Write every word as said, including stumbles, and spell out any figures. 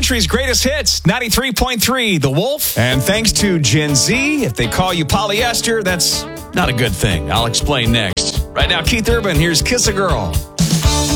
country's greatest hits, ninety-three point three, The Wolf. And thanks to Gen Z, if they call you polyester, that's not a good thing. I'll explain next. Right now, Keith Urban, here's Kiss a Girl.